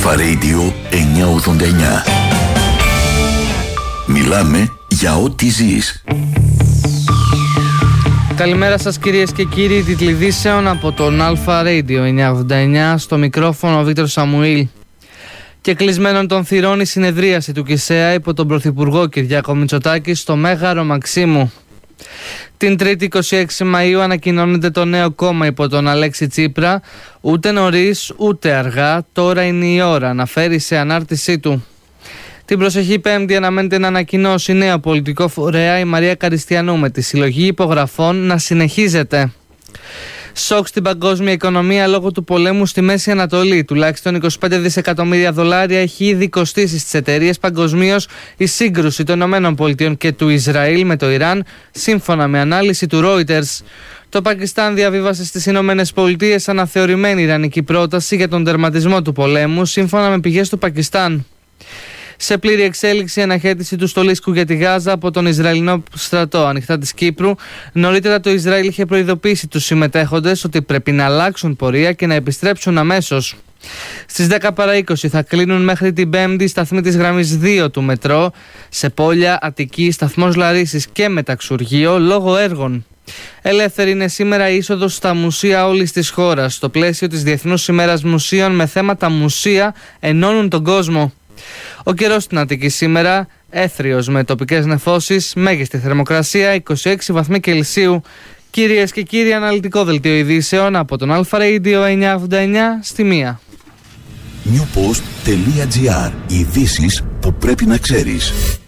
Αλφα Radio 989. Μιλάμε για ό,τι ζεις. Καλημέρα σας κυρίες και κύριοι, τίτλοι ειδήσεων από τον Αλφα Radio 989, στο μικρόφωνο ο Βίκτορ Σαμουήλ. Και κλεισμένων των θυρών η συνεδρίαση του ΚΙΣΕΑ υπό τον Πρωθυπουργό Κυριάκο Μητσοτάκη στο Μέγαρο Μαξίμου. Την 3η 26 Μαΐου ανακοινώνεται το νέο κόμμα υπό τον Αλέξη Τσίπρα. Ούτε νωρίς ούτε αργά, τώρα είναι η ώρα να φέρει σε ανάρτησή του. Την προσεχή Πέμπτη αναμένεται να ανακοινώσει νέο πολιτικό φορέα η Μαρία Καριστιανού, με τη συλλογή υπογραφών να συνεχίζεται. Σοκ στην παγκόσμια οικονομία λόγω του πολέμου στη Μέση Ανατολή. Τουλάχιστον 25 δισεκατομμύρια δολάρια έχει ήδη κοστίσει στις εταιρείες παγκοσμίως η σύγκρουση των ΗΠΑ και του Ισραήλ με το Ιράν, σύμφωνα με ανάλυση του Reuters. Το Πακιστάν διαβίβασε στις ΗΠΑ αναθεωρημένη ιρανική πρόταση για τον τερματισμό του πολέμου, σύμφωνα με πηγές του Πακιστάν. Σε πλήρη εξέλιξη η αναχέτηση του στολίσκου για τη Γάζα από τον Ισραηλινό στρατό ανοιχτά της Κύπρου. Νωρίτερα το Ισραήλ είχε προειδοποιήσει τους συμμετέχοντες ότι πρέπει να αλλάξουν πορεία και να επιστρέψουν αμέσως. Στις 10 παρά 20 θα κλείνουν μέχρι την Πέμπτη σταθμοί της γραμμής 2 του μετρό σε Πόλια, Αττική, σταθμός Λαρίσης και Μεταξουργείο λόγω έργων. Ελεύθερη είναι σήμερα η είσοδος στα μουσεία όλης της χώρας. Στο πλαίσιο της Διεθνούς ημέρας μουσείων με θέμα τα μουσεία ενώνουν τον κόσμο. Ο καιρός στην Αττική σήμερα έθριος με τοπικές νεφώσεις, μέγιστη θερμοκρασία 26 βαθμοί Κελσίου. Κυρίες και κύριοι, αναλυτικό δελτίο ειδήσεων από τον Αλφα Radio 989 στη 1. Newpost.gr. Ειδήσεις που πρέπει να ξέρεις.